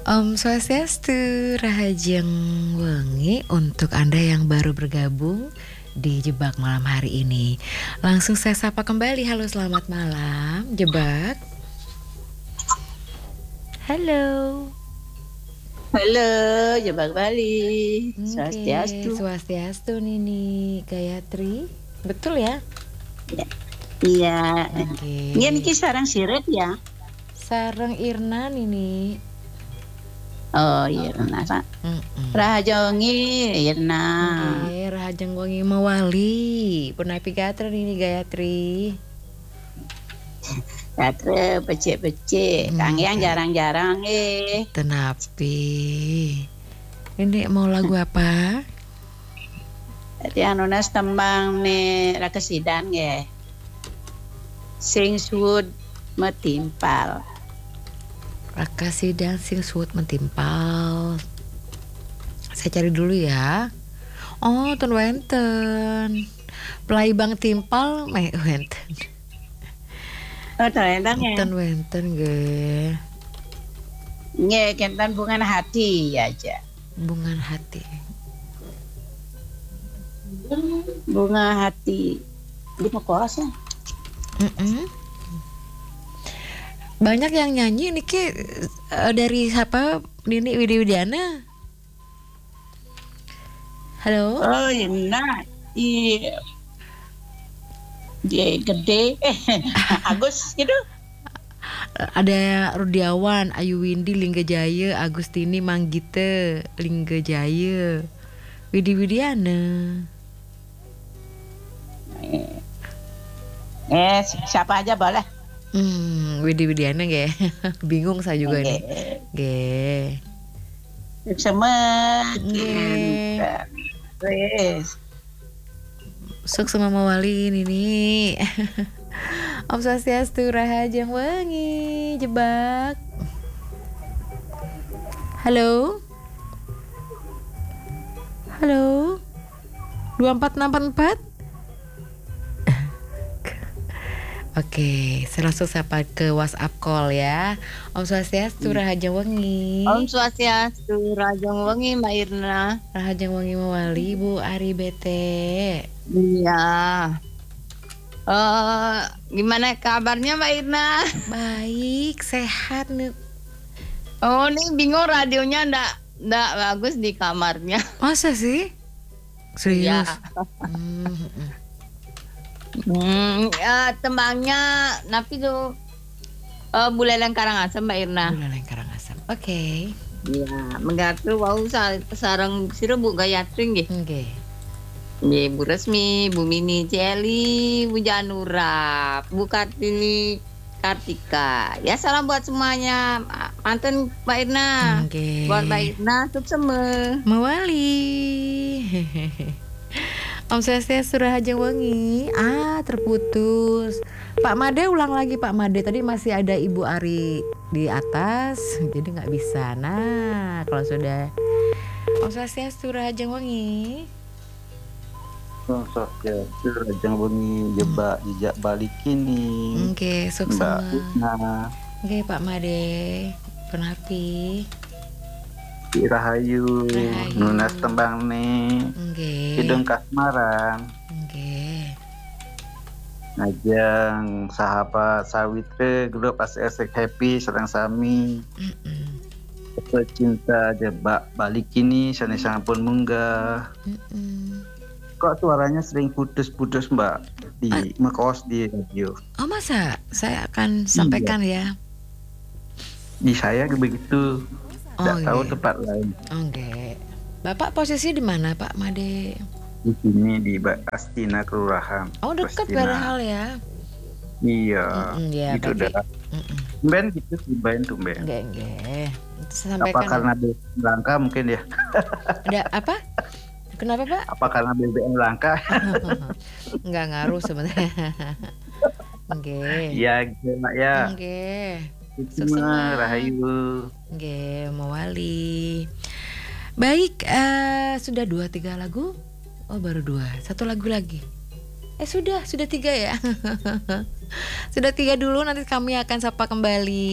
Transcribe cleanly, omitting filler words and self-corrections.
Om Swastiastu, Rahajeng Wengi untuk Anda yang baru bergabung di Jebak malam hari ini. Langsung saya sapa kembali. Halo, selamat malam, Jebak. Halo. Halo, Jebak Bali. Oke, Swastiastu Nini Gayatri. Betul ya? Iya. Oke. Niki sarang siret ya. Sareng Irna Nini. Oh, Irna, Pak. Rahajongi Irna. Oke, Rahajeng Wengi Mawali. Punapi Gatra Nini Gayatri. Gatre becik-becik. Kang yang jarang-jarang Tenapi. Ini mau lagu apa? Jadi anunas tembang nih rakesidan ya. Sing suud metimpal. Rakasidan sing suut mentimpal. Saya cari dulu ya. Oh, ten wenten. Pelai bang timpal meh wenten. Oh, terentang ya. Ten wenten ge. Nge kentan bungan hati aja. Bungan hati. Bunga hati. Di kos ya. Banyak yang nyanyi Niki dari siapa? Nini Widiana. Halo. Oh, Irna. Iya. Dia gede. Agus gitu. Ada Rudiawan, Ayu Windy, Lingga Jaya, Agustini Manggite, Lingga Jaya, Widiana. Siapa aja boleh. Widiana ge. Bingung saya juga nih. Ge. Semet. Suk sama Mawali ini. Om Swastiastu, Rahajeng Wengi, Jebak. Halo. Halo. 24644. Oke, saya langsung sapa ke WhatsApp call ya. Om Swastiastu, Rahajeng Wengi. Om Swastiastu, Rahajeng Wengi, Mbak Irna. Rahajeng Wengi Mawali, Bu Ari Bete. Iya. Gimana kabarnya Mbak Irna? Baik, sehat nih. Oh, nih bingung radionya ndak bagus di kamarnya. Masa sih? Serius? Ya, tembangnya napi tuh Buleleng Karangasem Mbak Irna. Buleleng Karangasem. Oke. Iya, menggatu wau sareng sira Bu Gayatri nggih. Nggih. Nggih, Bu Resmi, Bu Mini Celi, Bu Janura, Bu Kartini Kartika. Ya, salam buat semuanya. Manten Mbak Irna. Oke. Buat Mbak Irna, sukses Mawali. Om Swastiastu, Rahajeng Wengi. Terputus. Pak Made ulang lagi Pak Made. Tadi masih ada Ibu Ari di atas, jadi nggak bisa. Nah, kalau sudah Om Swastiastu, Rahajeng Wengi. Om Swastiastu, Rahajeng Wengi, jejak balik ini. Oke, sukses. Nah. Oke, Pak Made. Penapi. Rahayu, nunas tembang nih. Hidung kasmaran. Ngajang sahabat sawitre grup asik happy serang sami. Pecinta jebak balik ini sana pun munggah. Kok suaranya sering putus-putus Mbak di Mekos di radio? Oh masa? Saya akan sampaikan ya. Di saya begitu. Tidak tahu tempat lain. Oke. Bapak posisi di mana Pak Made? Di sini di Astina Kelurahan. Oh dekat padahal ya. Iya. Gitu dah. Ben gitu sih Ben tuh Ben. Enggak. Apa karena BBM langka mungkin ya? Ada apa? Kenapa Pak? Apa karena BBM langka? Enggak ngaruh sebenarnya. Oke. Iya gitu Mak ya. Oke. Semua Rahayu. Oke, Mawali. Baik, sudah 2-3 lagu. Oh baru 2, 1 lagu lagi. Sudah 3 ya. Sudah 3 dulu, nanti kami akan sapa kembali.